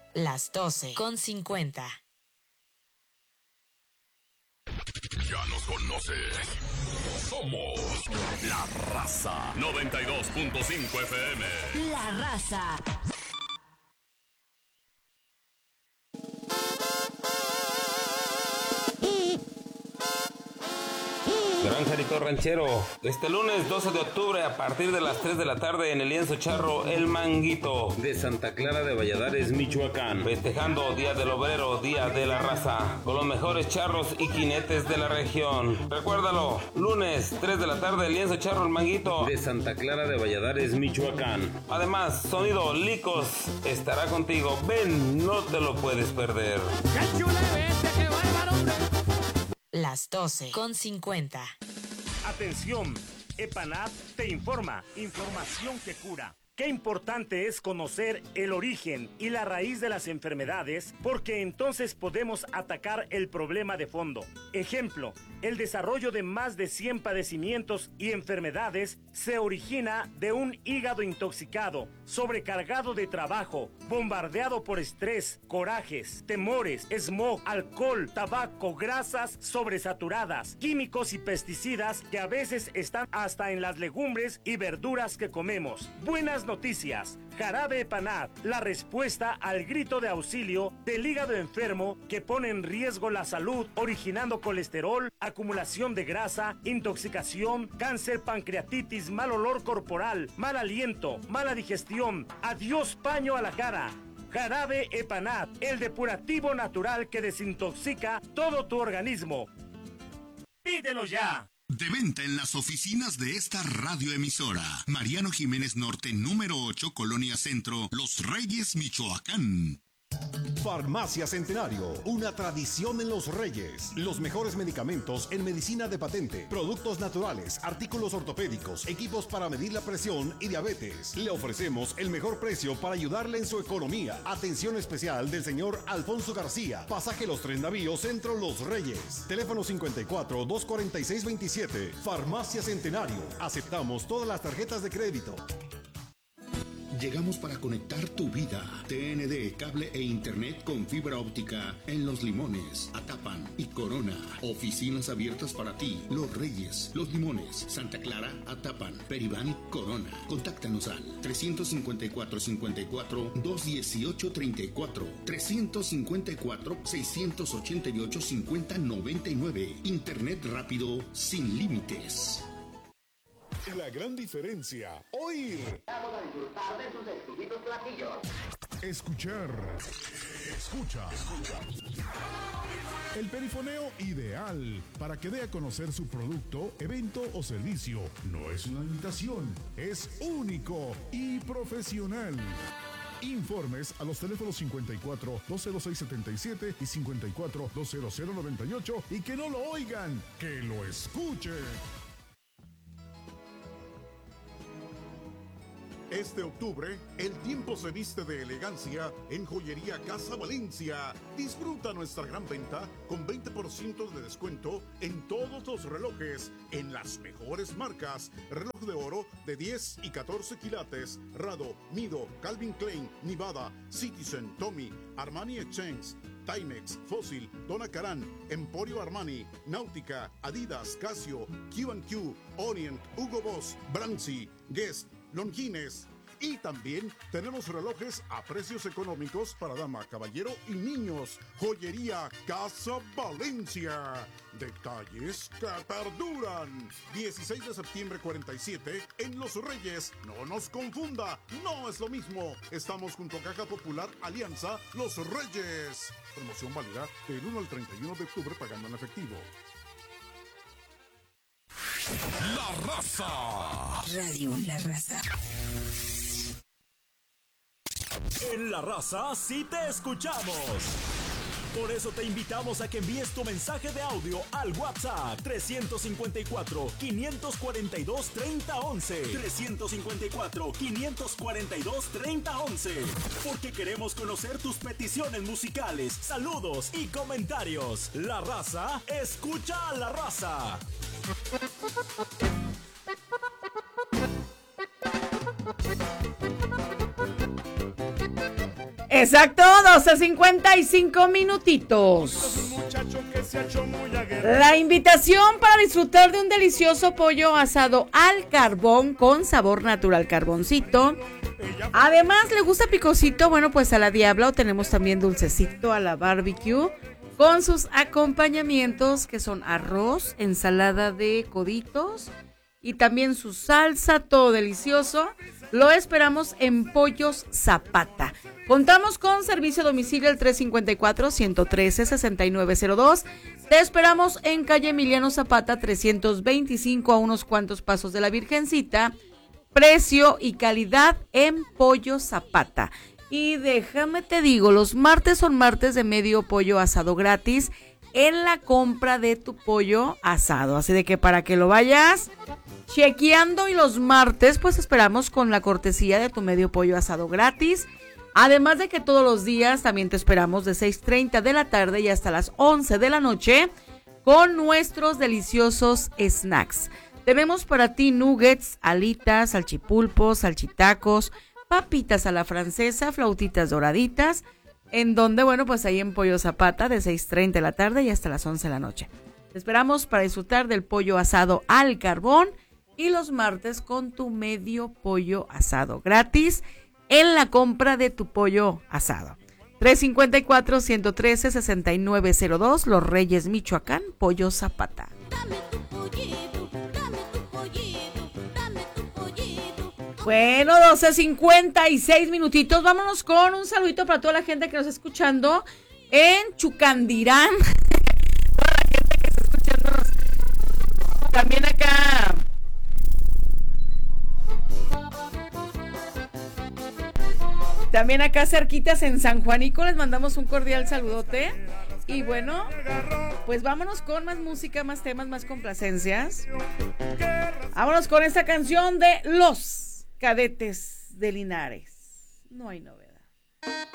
Las 12:50. Ya nos conoces. Somos La Raza 92.5 FM. La Raza. Granjerito ranchero, este lunes 12 de octubre a partir de las 3 de la tarde en el lienzo charro El Manguito de Santa Clara de Valladares, Michoacán, festejando Día del Obrero, Día de la Raza, con los mejores charros y jinetes de la región. Recuérdalo, lunes 3 de la tarde el lienzo charro El Manguito de Santa Clara de Valladares, Michoacán. Además, Sonido Licos estará contigo. Ven, no te lo puedes perder. ¡Qué chula bestia, qué bárbaro! Las 12:50. Atención, EPANAT te informa. Información que cura. Qué importante es conocer el origen y la raíz de las enfermedades, porque entonces podemos atacar el problema de fondo. Ejemplo, el desarrollo de más de 100 padecimientos y enfermedades se origina de un hígado intoxicado, sobrecargado de trabajo, bombardeado por estrés, corajes, temores, smog, alcohol, tabaco, grasas sobresaturadas, químicos y pesticidas que a veces están hasta en las legumbres y verduras que comemos. Buenas noticias. Jarabe EPANAT, la respuesta al grito de auxilio del hígado enfermo que pone en riesgo la salud, originando colesterol, acumulación de grasa, intoxicación, cáncer, pancreatitis, mal olor corporal, mal aliento, mala digestión. Adiós paño a la cara. Jarabe EPANAT, el depurativo natural que desintoxica todo tu organismo. ¡Pídelo ya! De venta en las oficinas de esta radioemisora. Mariano Jiménez Norte, número 8, Colonia Centro, Los Reyes, Michoacán. Farmacia Centenario, una tradición en Los Reyes. Los mejores medicamentos en medicina de patente, productos naturales, artículos ortopédicos, equipos para medir la presión y diabetes. Le ofrecemos el mejor precio para ayudarle en su economía. Atención especial del señor Alfonso García. Pasaje Los Tres Navíos, Centro Los Reyes. Teléfono 54-246-27. Farmacia Centenario. Aceptamos todas las tarjetas de crédito. Llegamos para conectar tu vida. TND, cable e internet con fibra óptica en Los Limones, Atapan y Corona. Oficinas abiertas para ti. Los Reyes, Los Limones, Santa Clara, Atapan, Peribán, Corona. Contáctanos al 354-54-218-34, 354-688-5099. Internet rápido sin límites. La gran diferencia, oír. Vamos a disfrutar de sus exquisitos platillos. Escuchar. Escucha. El perifoneo ideal para que dé a conocer su producto, evento o servicio. No es una imitación, es único y profesional. Informes a los teléfonos 54-206-77 y 54-200-98 y que no lo oigan, que lo escuchen. Este octubre, el tiempo se viste de elegancia en Joyería Casa Valencia. Disfruta nuestra gran venta con 20% de descuento en todos los relojes, en las mejores marcas. Reloj de oro de 10 y 14 quilates, Rado, Mido, Calvin Klein, Nivada, Citizen, Tommy, Armani Exchange, Timex, Fossil, Donna Karan, Emporio Armani, Náutica, Adidas, Casio, Q&Q, Orient, Hugo Boss, Brancy, Guest, Longines. Y también tenemos relojes a precios económicos para dama, caballero y niños. Joyería Casa Valencia. Detalles que perduran. 16 de septiembre 47 en Los Reyes. No nos confunda, no es lo mismo. Estamos junto a Caja Popular Alianza Los Reyes. Promoción válida del 1 al 31 de octubre pagando en efectivo. La Raza. Radio La Raza. En La Raza sí te escuchamos. Por eso te invitamos a que envíes tu mensaje de audio al WhatsApp 354-542-3011. 354-542-3011. Porque queremos conocer tus peticiones musicales, saludos y comentarios. La Raza, escucha a La Raza. Exacto, 12:55 minutitos. La invitación para disfrutar de un delicioso pollo asado al carbón con sabor natural carboncito. Además, ¿le gusta picosito? Bueno, pues a la Diabla o tenemos también dulcecito a la barbecue con sus acompañamientos que son arroz, ensalada de coditos y también su salsa, todo delicioso. Lo esperamos en Pollos Zapata. Contamos con servicio a domicilio al 354-113-6902. Te esperamos en calle Emiliano Zapata 325 a unos cuantos pasos de la Virgencita. Precio y calidad en Pollo Zapata. Y déjame te digo, los martes son martes de medio pollo asado gratis en la compra de tu pollo asado. Así de que para que lo vayas chequeando, y los martes pues esperamos con la cortesía de tu medio pollo asado gratis. Además de que todos los días también te esperamos de 6:30 de la tarde y hasta las 11 de la noche con nuestros deliciosos snacks. Tenemos para ti nuggets, alitas, salchipulpos, salchitacos, papitas a la francesa, flautitas doraditas, en donde, bueno, pues ahí en Pollo Zapata de 6:30 de la tarde y hasta las 11 de la noche. Te esperamos para disfrutar del pollo asado al carbón y los martes con tu medio pollo asado gratis en la compra de tu pollo asado. 354-113-6902, Los Reyes, Michoacán, Pollo Zapata. Bueno, 12:56 minutitos. Vámonos con un saludito para toda la gente que nos está escuchando en Chucandirán. Toda la gente que está escuchándonos también acá. También acá cerquitas en San Juanico les mandamos un cordial saludote. Y bueno, pues vámonos con más música, más temas, más complacencias. Vámonos con esta canción de Los Cadetes de Linares. No hay novedad.